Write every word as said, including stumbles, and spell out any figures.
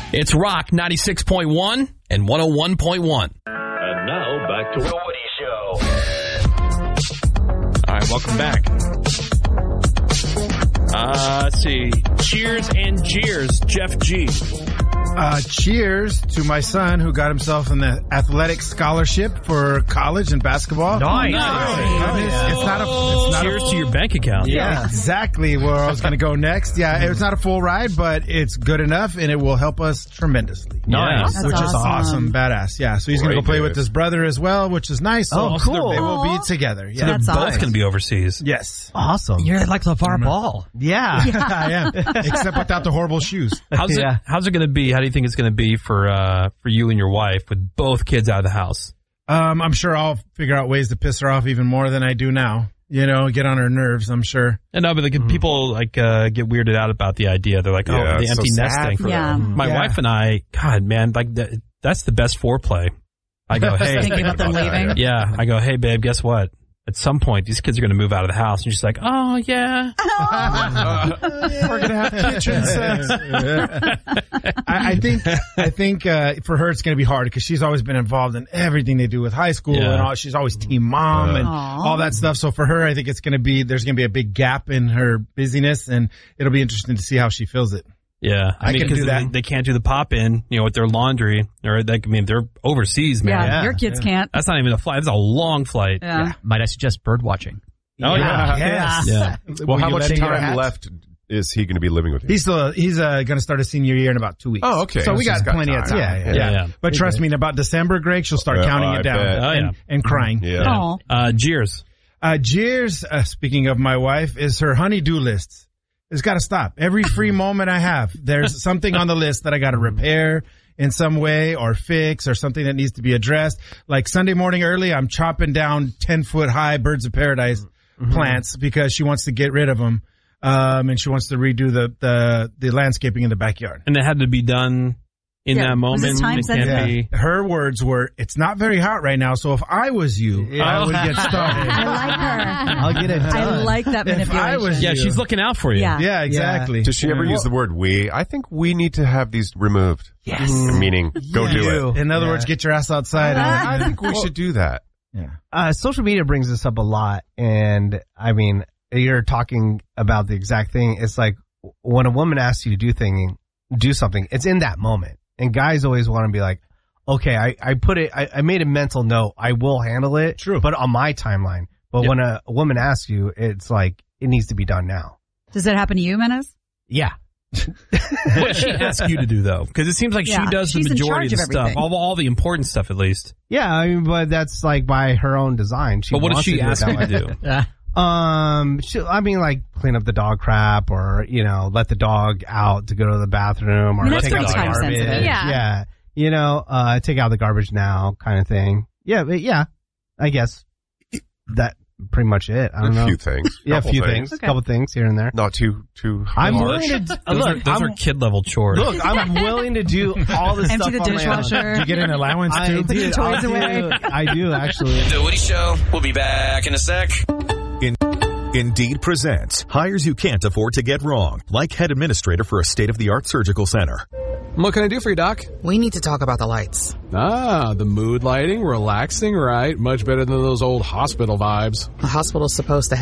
It's Rock ninety-six point one and one oh one point one. And now back to the Woody Show. All right, welcome back. Uh, let's see. Cheers and jeers, Jeff G. Uh, cheers to my son who got himself an athletic scholarship for college and basketball. Nice. Nice. It's, it's not a, it's not Cheers a, to your bank account. Yeah, exactly where I was going to go next. Yeah, it's not a full ride, but it's good enough, and it will help us tremendously. Nice. Which That's is awesome. awesome. Badass. Yeah, so he's going to go play with his brother as well, which is nice. So Oh, cool. They will be Aw. together. So Yeah. they're That's both awesome. going to be overseas. Yes. Awesome. You're like LeVar Ball. Yeah. I am. Except without the horrible shoes. How's Yeah. it? How's it going to be? How do you think it's going to be for uh, for you and your wife with both kids out of the house? Um, I'm sure I'll figure out ways to piss her off even more than I do now. You know, get on her nerves, I'm sure. And no, but like, people like uh, get weirded out about the idea. They're like, oh, Yeah, the it's empty so nest sad thing. for Yeah. them. My Yeah. wife and I, God, man, like that, that's the best foreplay. I go, hey, Thinking about them leaving. yeah. I go, hey, babe, guess what? At some point, these kids are going to move out of the house. And she's like, oh, yeah. We're going to have kitchen sex. I, I think I think uh, for her it's going to be hard because she's always been involved in everything they do with high school Yeah. and all. She's always team mom and Aw. all that stuff. So for her, I think it's going to be there's going to be a big gap in her busyness, and it'll be interesting to see how she feels it. Yeah. I mean, can 'cause do that. They, they can't do the pop in, you know, with their laundry. Or, like, I mean, they're overseas, man. Yeah, Yeah. your kids can't. That's not even a flight. It's a long flight. Yeah. Might I suggest bird watching? Oh, yeah. Yes. Yeah. Well, Will how you much let in your time hat? left is he going to be living with you? He's still he's uh, going to start his senior year in about two weeks. Oh, okay. So we So got he's got plenty of time. time. Yeah, yeah. Yeah, yeah. But trust me, in about December, Greg, she'll start Yeah, counting I it down bet. Oh, and, yeah. and crying. Yeah. Aw. Uh, jeers. Uh, Jeers, uh, speaking of my wife, is her honey-do list. It's got to stop. Every free moment I have, there's something on the list that I got to repair in some way or fix or something that needs to be addressed. Like Sunday morning early, I'm chopping down ten-foot high birds of paradise plants because she wants to get rid of them. Um, and she wants to redo the, the, the landscaping in the backyard. And it had to be done in Yeah. that Was moment. it time It can't sensitive? be. Her words were, it's not very hot right now, so if I was you, I would get started. I like her. I'll get it done. I like that If manipulation. I was Yeah, you- she's looking out for you. Yeah. Yeah, exactly. Does she ever Yeah. use the word we? I think we need to have these removed. Yes. Meaning, go Yeah. do You. it. In other Yeah. words, get your ass outside. I and, think we should do that. yeah. Uh, social media brings this up a lot, and I mean, you're talking about the exact thing. It's like when a woman asks you to do thing, do something, it's in that moment. And guys always want to be like, okay, I, I put it, I, I made a mental note, I will handle it, True. but on my timeline. But Yep. when a, a woman asks you, it's like, it needs to be done now. Does that happen to you, Menace? Yeah. What does she ask you to do, though? Because it seems like Yeah, she does the she's in majority of charge the of stuff, everything. all, all the important stuff, at least. Yeah, I mean, but that's like by her own design. She But what does wants she to do it ask that you way. to do? Um, she, I mean, like clean up the dog crap, or you know, let the dog out to go to the bathroom, or I mean, that's take out pretty the time garbage. sensitive. Yeah. yeah, you know, uh, take out the garbage now, kind of thing. Yeah, but yeah, I guess that pretty much it. I don't A know. few things. Yeah, a Couple few things, a Okay. couple things here and there. Not too, too I'm harsh. willing to Those, look. are, those I'm, are kid-level chores. look, I'm willing to do all this Empty stuff the on my own. dishwasher. Do you get an allowance I too? Put your do, toys I do, away. I do actually. The Woody Show. We'll be back in a sec. In- Indeed presents hires you can't afford to get wrong, like head administrator for a state-of-the-art surgical center. What can I do for you, Doc? We need to talk about the lights. Ah, the mood lighting, relaxing, right? Much better than those old hospital vibes. The hospital's supposed to